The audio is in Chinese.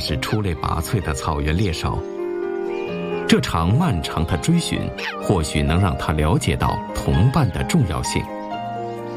是出类拔萃的草原猎手。这场漫长的追寻，或许能让他了解到同伴的重要性。